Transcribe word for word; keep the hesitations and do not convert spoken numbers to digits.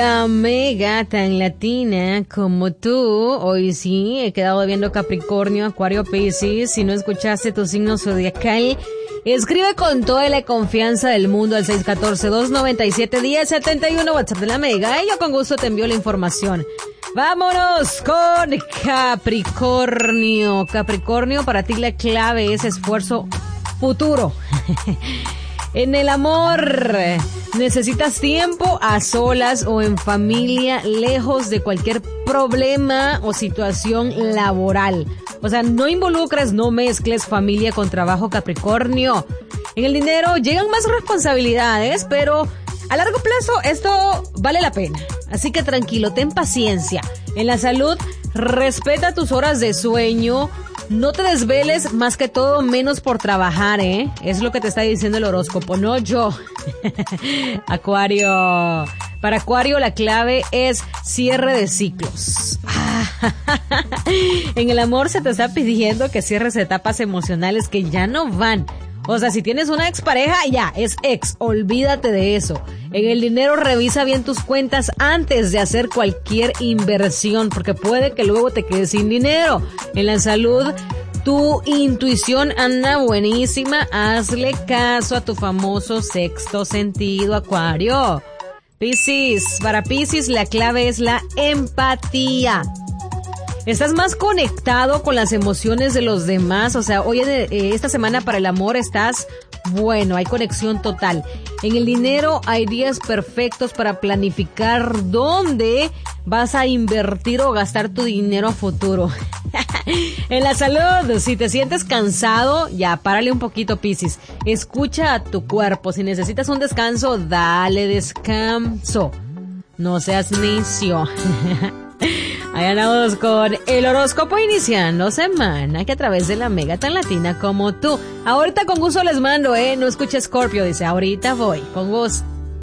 la Mega, tan latina como tú. Hoy sí, he quedado viendo Capricornio, Acuario, Piscis. Si no escuchaste tu signo zodiacal, escribe con toda la confianza del mundo al seis uno cuatro, dos nueve siete, uno cero siete uno, WhatsApp de la Mega, y yo con gusto te envío la información. Vámonos con Capricornio. Capricornio, para ti la clave es esfuerzo futuro. En el amor, necesitas tiempo a solas o en familia, lejos de cualquier problema o situación laboral. O sea, no involucres, no mezcles familia con trabajo, Capricornio. En el dinero llegan más responsabilidades, pero a largo plazo esto vale la pena. Así que tranquilo, ten paciencia. En la salud, respeta tus horas de sueño. No te desveles, más que todo menos por trabajar, ¿eh? Es lo que te está diciendo el horóscopo, no yo. Acuario. Para Acuario la clave es cierre de ciclos. En el amor se te está pidiendo que cierres etapas emocionales que ya no van. O sea, si tienes una expareja, ya, es ex, olvídate de eso. En el dinero, revisa bien tus cuentas antes de hacer cualquier inversión, porque puede que luego te quedes sin dinero. En la salud, tu intuición anda buenísima, hazle caso a tu famoso sexto sentido, Acuario. Piscis, para Piscis la clave es la empatía. Estás más conectado con las emociones de los demás, o sea, hoy eh, esta semana para el amor estás, bueno, hay conexión total. En el dinero hay días perfectos para planificar dónde vas a invertir o gastar tu dinero a futuro. En la salud, si te sientes cansado, ya, párale un poquito, Piscis. Escucha a tu cuerpo, si necesitas un descanso, dale descanso. No seas necio. Ahí andamos con el horóscopo iniciando semana, que a través de la Mega tan latina como tú. Ahorita con gusto les mando, eh, no escuches Scorpio, dice, ahorita voy, con gusto.